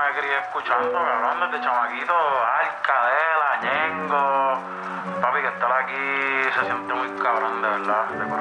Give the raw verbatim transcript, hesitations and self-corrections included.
me crié escuchando, cabrón, desde chamaquito, Alcadela, Ñengo. Papi, que estar aquí se siente muy cabrón, de verdad, de corazón.